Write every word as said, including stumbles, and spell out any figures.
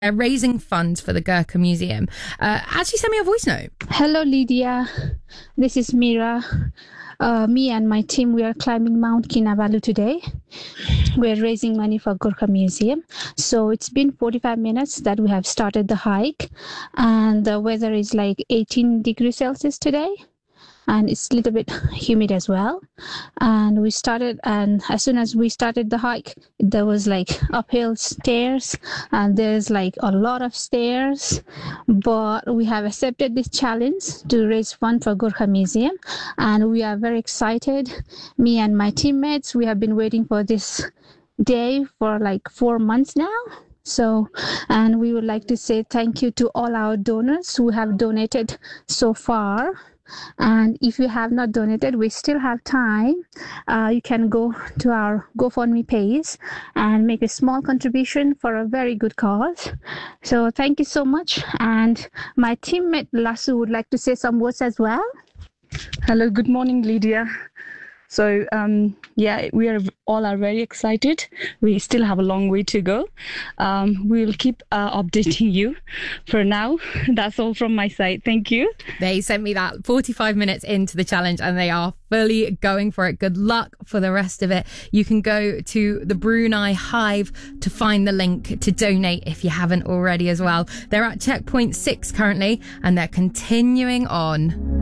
They're raising funds for the Gurkha Museum. Uh, actually, send me a voice note. Hello, Lydia. This is Mira. Uh, me and my team, we are climbing Mount Kinabalu today. We're raising money for Gurkha Museum. So it's been forty-five minutes that we have started the hike, and the weather is like eighteen degrees Celsius today. And it's a little bit humid as well. And we started, and as soon as we started the hike, there was like uphill stairs, and there's like a lot of stairs. But we have accepted this challenge to raise fund for Gurkha Museum, and we are very excited. Me and my teammates, we have been waiting for this day for like four months now. So, and we would like to say thank you to all our donors who have donated so far. And if you have not donated, we still have time. Uh, you can go to our GoFundMe page and make a small contribution for a very good cause. So thank you so much. And my teammate Lasu would like to say some words as well. Hello, good morning, Lydia. So, um, yeah, we are all are very excited. We still have a long way to go. Um, we'll keep uh, updating you. For now, that's all from my side. Thank you. They sent me that forty-five minutes into the challenge, and they are fully going for it. Good luck for the rest of it. You can go to the Brunei Hive to find the link to donate if you haven't already as well. They're at checkpoint six currently, and they're continuing on.